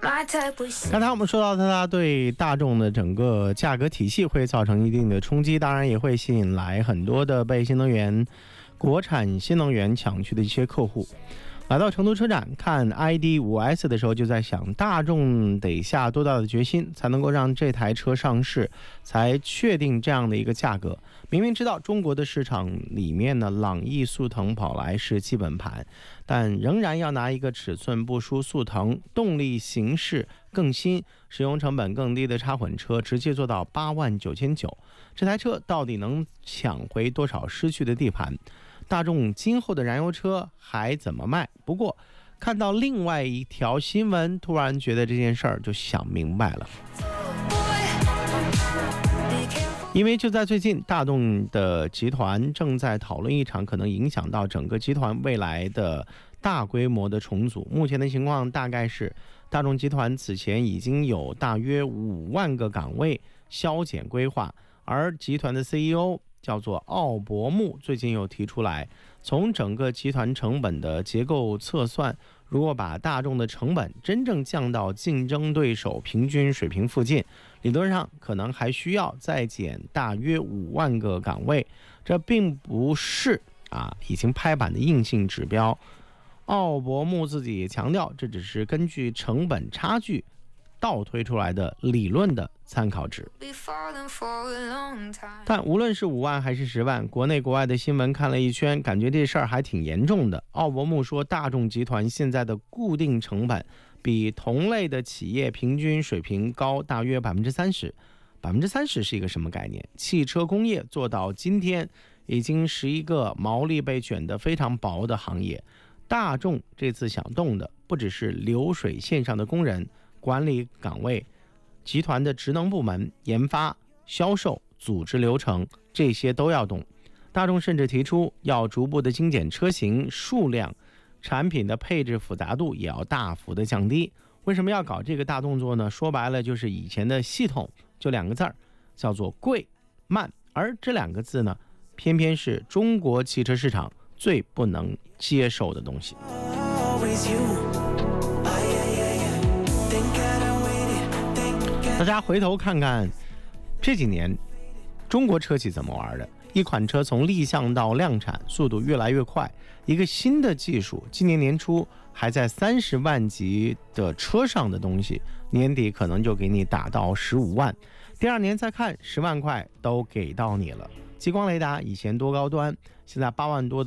刚才我们说到它对大众的整个价格体系会造成一定的冲击，当然也会吸引来很多的被新能源、国产新能源抢去的一些客户。来到成都车展看 ID.5S 的时候，就在想大众得下多大的决心才能够让这台车上市，才确定这样的一个价格。明明知道中国的市场里面呢，朗逸、速腾跑来是基本盘，但仍然要拿一个尺寸不输速腾、动力形式更新、使用成本更低的插混车，直接做到89900。这台车到底能抢回多少失去的地盘？大众今后的燃油车还怎么卖？不过看到另外一条新闻，突然觉得这件事儿就想明白了。因为就在最近，大众的集团正在讨论一场可能影响到整个集团未来的大规模的重组。目前的情况大概是，大众集团此前已经有大约5万个岗位削减规划，而集团的 CEO叫做奥伯木最近又提出来，从整个集团成本的结构测算，如果把大众的成本真正降到竞争对手平均水平附近，理论上可能还需要再减大约5万个岗位。这并不是已经拍板的硬性指标。奥伯木自己也强调，这只是根据成本差距倒推出来的理论的参考值。但无论是5万还是10万，国内国外的新闻看了一圈，感觉这事儿还挺严重的。奥伯木说，大众集团现在的固定成本比同类的企业平均水平高大约 30%。30% 是一个什么概念？汽车工业做到今天已经是一个毛利被卷得非常薄的行业。大众这次想动的不只是流水线上的工人、管理岗位，集团的职能部门、研发、销售、组织流程，这些都要动。大众甚至提出要逐步的精简车型数量，产品的配置复杂度也要大幅的降低。为什么要搞这个大动作呢？说白了就是以前的系统就2个字儿，叫做贵慢，而这2个字呢，偏偏是中国汽车市场最不能接受的东西。大家回头看看这几年中国车企怎么玩的，一款车从立项到量产速度越来越快，一个新的技术，今年年初还在30万级的车上的东西，年底可能就给你打到15万，第2年再看10万块都给到你了。激光雷达以前多高端，现在8万多的